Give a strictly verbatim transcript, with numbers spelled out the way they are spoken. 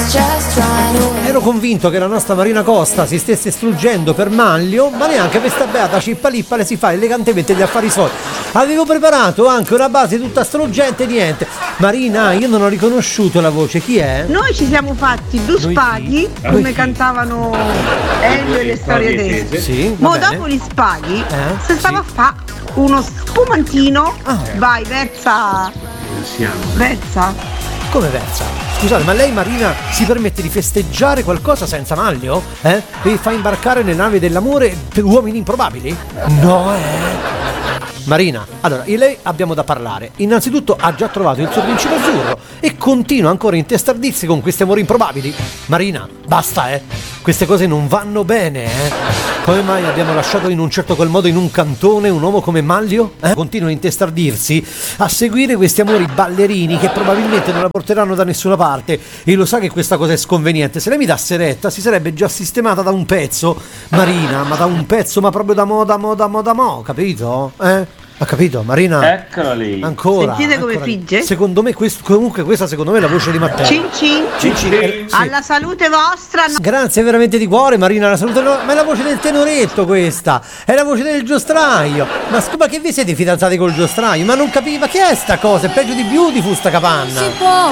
Ero convinto che la nostra Marina Costa si stesse struggendo per Manlio, ma neanche questa beata cippalippa le si fa elegantemente gli affari suoi. Avevo preparato anche una base tutta struggente, niente. Marina, io non ho riconosciuto la voce, chi è? Noi ci siamo fatti due spaghi, sì. come Noi cantavano Elio e le storie tese. Sì, Ma va bene. dopo gli spaghi Eh? si stava Sì. a fa uno spumantino. Ah. Vai, versa. Versa. Come versa? Scusate, ma lei Marina si permette di festeggiare qualcosa senza Manlio? Eh? E fa imbarcare nelle navi dell'amore per uomini improbabili? No, eh? Marina, allora, io e lei abbiamo da parlare. Innanzitutto ha già trovato il suo principe azzurro e continua ancora a intestardirsi con questi amori improbabili. Marina, basta, eh? Queste cose non vanno bene, eh? Come mai abbiamo lasciato in un certo quel modo in un cantone un uomo come Manlio? Eh? Continua a intestardirsi, a seguire questi amori ballerini che probabilmente non la porteranno da nessuna parte, e lo sa che questa cosa è sconveniente. Se lei mi dasse retta si sarebbe già sistemata da un pezzo, Marina, ma da un pezzo, ma proprio da mo, da mo, da mo, da mo, capito? Eh? Ha capito, Marina? Eccola lì. Ancora. Sentite come ancora lì. figge? Secondo me, questo, comunque questa secondo me è la voce di Matteo. Cin cin. Cin cin, eh, sì. Alla salute vostra. No. Grazie veramente di cuore, Marina, la salute, no, ma è la voce del tenoretto questa, è la voce del giostraio. Ma scusa, che vi siete fidanzati col giostraio? Ma non capiva che è sta cosa, è peggio di Beautiful sta capanna. Si può